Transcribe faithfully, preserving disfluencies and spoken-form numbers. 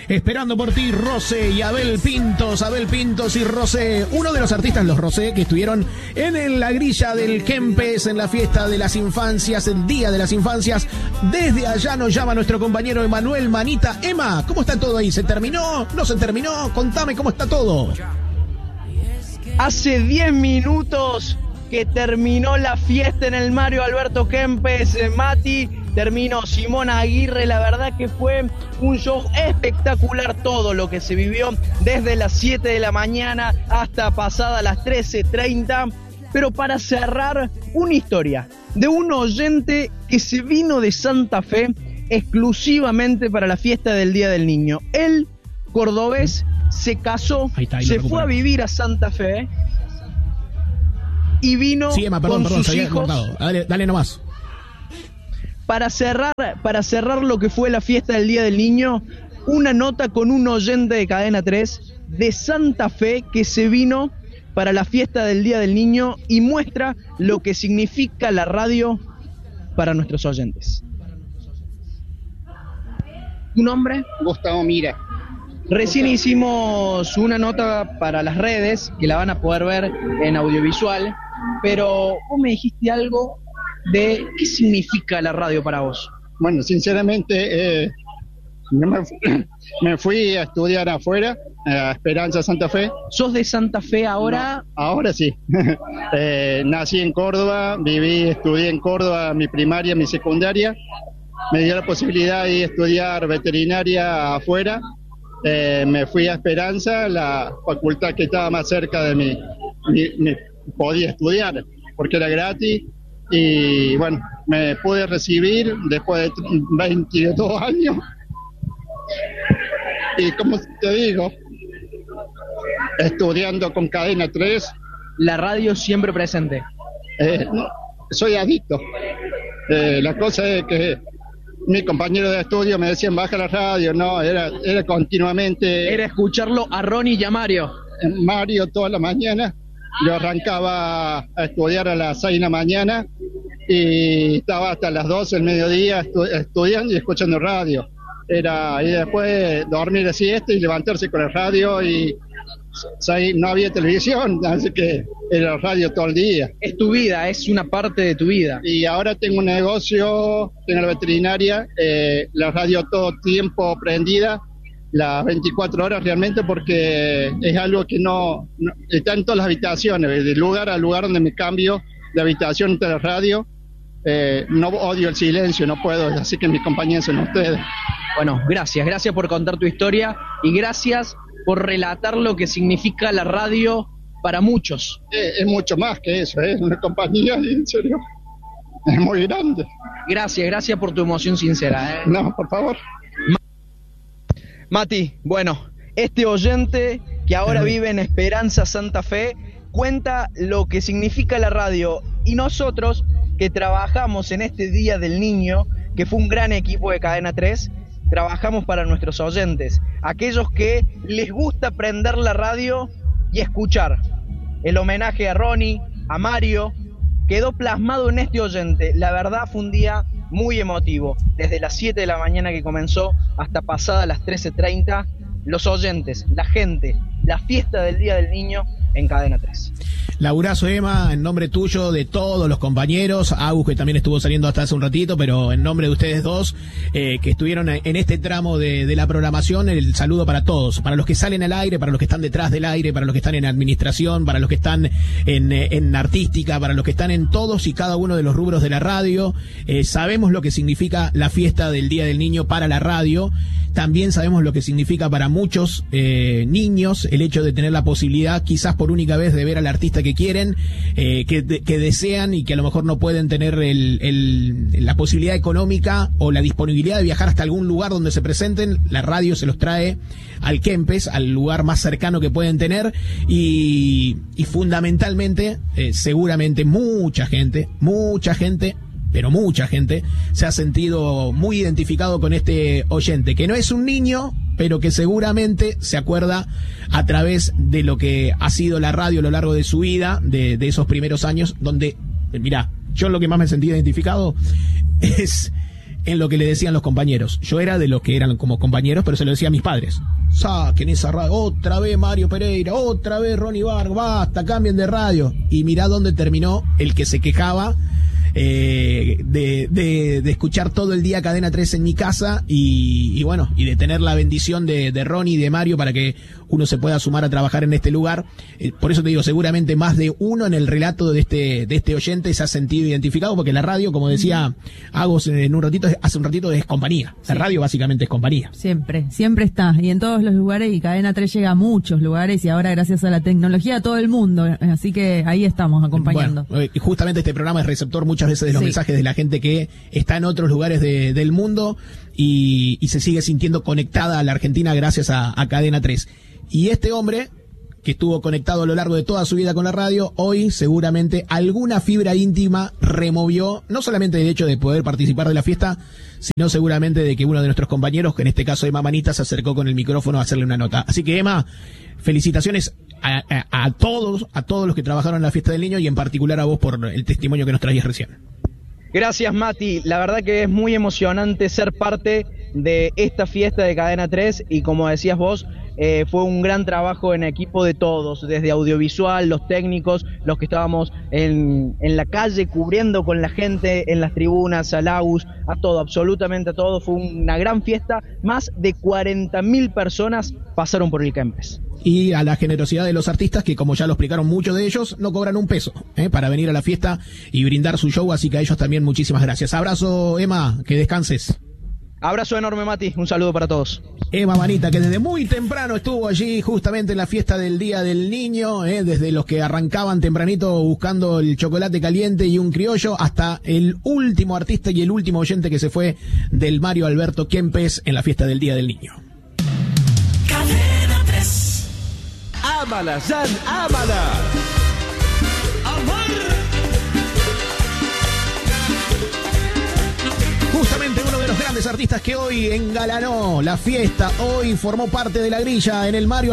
Esperando por ti, Rosé y Abel Pintos, Abel Pintos y Rosé, uno de los artistas, los Rosé, que estuvieron en la grilla del Kempes, en la fiesta de las infancias, el Día de las Infancias. Desde allá nos llama nuestro compañero Emanuel Manita. Emma, ¿cómo está todo ahí? ¿Se terminó? ¿No se terminó? Contame cómo está todo. Hace diez minutos que terminó la fiesta en el Mario Alberto Kempes, Mati. Terminó Simón Aguirre, la verdad que fue un show espectacular todo lo que se vivió desde las siete de la mañana hasta pasada las trece treinta. Pero para cerrar, una historia de un oyente que se vino de Santa Fe exclusivamente para la fiesta del Día del Niño. Él, cordobés, se casó, ahí está, ahí se fue a vivir a Santa Fe y vino sí, Emma, perdón, con perdón, sus hijos. Dale, dale nomás. Para cerrar, para cerrar lo que fue la fiesta del Día del Niño, una nota con un oyente de Cadena tres de Santa Fe que se vino para la fiesta del Día del Niño y muestra lo que significa la radio para nuestros oyentes. ¿Tu nombre? Gustavo Mira. Recién hicimos una nota para las redes, que la van a poder ver en audiovisual, pero vos me dijiste algo de qué significa la radio para vos. Bueno, sinceramente, eh, yo me, fu- me fui a estudiar afuera, a Esperanza Santa Fe. ¿Sos de Santa Fe ahora? No, ahora sí. eh, nací en Córdoba, viví, estudié en Córdoba mi primaria, mi secundaria. Me dio la posibilidad de estudiar veterinaria afuera. Eh, me fui a Esperanza, la facultad que estaba más cerca de mí, mi, mi, podía estudiar, porque era gratis. Y bueno, me pude recibir después de veintidós años. Y como te digo, estudiando con Cadena tres. La radio siempre presente. Eh, no, soy adicto. Eh, la cosa es que mi compañero de estudio me decían baja la radio, no, era, era continuamente. Era escucharlo a Ronnie y a Mario. Mario toda la mañana. Yo arrancaba a estudiar a las seis de la mañana y estaba hasta las doce del mediodía estu- estudiando y escuchando radio. Era, y después dormir de siesta y levantarse con el radio y seis, no había televisión, así que era radio todo el día. Es tu vida, es una parte de tu vida. Y ahora tengo un negocio, tengo la veterinaria, eh, la radio todo tiempo prendida, las veinticuatro horas realmente, porque es algo que no, no está en todas las habitaciones, de lugar a lugar donde me cambio de habitación entre la radio. Eh, no odio el silencio, no puedo, así que mis compañeros son ustedes. Bueno, gracias, gracias por contar tu historia y gracias por relatar lo que significa la radio para muchos. Eh, es mucho más que eso, es una compañía, en serio, es muy grande. Gracias, gracias por tu emoción sincera. ¿eh? No, por favor. Mati, bueno, este oyente que ahora vive en Esperanza Santa Fe cuenta lo que significa la radio y nosotros que trabajamos en este Día del Niño, que fue un gran equipo de Cadena tres, trabajamos para nuestros oyentes, aquellos que les gusta prender la radio y escuchar. El homenaje a Ronnie, a Mario, quedó plasmado en este oyente. La verdad fue un día muy emotivo. Desde las siete de la mañana que comenzó hasta pasadas las trece treinta, los oyentes, la gente, la fiesta del Día del Niño en Cadena tres. Laburazo, Emma, en nombre tuyo, de todos los compañeros, Agus, que también estuvo saliendo hasta hace un ratito, pero en nombre de ustedes dos, eh, que estuvieron en este tramo de, de la programación, el saludo para todos, para los que salen al aire, para los que están detrás del aire, para los que están en administración, para los que están en, en artística, para los que están en todos y cada uno de los rubros de la radio. Eh, sabemos lo que significa la fiesta del Día del Niño para la radio. También sabemos lo que significa para muchos eh, niños el hecho de tener la posibilidad, quizás por única vez, de ver al artista que quieren, eh, que, de, que desean y que a lo mejor no pueden tener el, el, la posibilidad económica o la disponibilidad de viajar hasta algún lugar donde se presenten. La radio se los trae al Kempes, al lugar más cercano que pueden tener y, y fundamentalmente, eh, seguramente mucha gente, mucha gente pero mucha gente se ha sentido muy identificado con este oyente, que no es un niño, pero que seguramente se acuerda a través de lo que ha sido la radio a lo largo de su vida, de, de esos primeros años, donde, mirá, yo lo que más me sentí identificado es en lo que le decían los compañeros. Yo era de los que eran como compañeros, pero se lo decía a mis padres. Saquen esa radio, otra vez Mario Pereira, otra vez Ronnie Vargas, basta, cambien de radio. Y mirá dónde terminó el que se quejaba eh, de, de, de escuchar todo el día Cadena tres en mi casa y, y bueno, y de tener la bendición de, de Ronnie y de Mario para que uno se pueda sumar a trabajar en este lugar. Eh, por eso te digo, seguramente más de uno en el relato de este, de este oyente se ha sentido identificado, porque la radio, como decía Agos en un ratito, hace un ratito, es compañía. La Sí. radio básicamente es compañía. Siempre, siempre está. Y en todos los lugares, y Cadena tres llega a muchos lugares, y ahora gracias a la tecnología a todo el mundo. Así que ahí estamos acompañando. Bueno, eh, justamente este programa es receptor muchas veces de los Sí. mensajes de la gente que está en otros lugares de, del mundo y, y se sigue sintiendo conectada a la Argentina gracias a, a Cadena tres. Y este hombre, que estuvo conectado a lo largo de toda su vida con la radio, hoy seguramente alguna fibra íntima removió, no solamente el hecho de poder participar de la fiesta, sino seguramente de que uno de nuestros compañeros, que en este caso Emma Manita, se acercó con el micrófono a hacerle una nota. Así que, Emma, felicitaciones a, a, a todos, a todos los que trabajaron en la fiesta del niño y en particular a vos por el testimonio que nos traías recién. Gracias, Mati. La verdad que es muy emocionante ser parte de esta fiesta de Cadena tres y como decías vos, eh, fue un gran trabajo en equipo de todos, desde audiovisual, los técnicos, los que estábamos en, en la calle cubriendo con la gente, en las tribunas, a Laus, a todo, absolutamente a todo. Fue una gran fiesta, más de cuarenta mil personas pasaron por el Kempes. Y a la generosidad de los artistas, que como ya lo explicaron muchos de ellos, no cobran un peso ¿eh? para venir a la fiesta y brindar su show, así que a ellos también muchísimas gracias. Abrazo, Emma, que descanses. Abrazo enorme, Mati, un saludo para todos. Emma Manita, que desde muy temprano estuvo allí justamente en la fiesta del Día del Niño, ¿eh? desde los que arrancaban tempranito buscando el chocolate caliente y un criollo, hasta el último artista y el último oyente que se fue del Mario Alberto Kempes en la fiesta del Día del Niño. Cadena tres. Ámala, Jan, ámala. Justamente uno de los grandes artistas que hoy engalanó la fiesta, hoy formó parte de la grilla en el Mario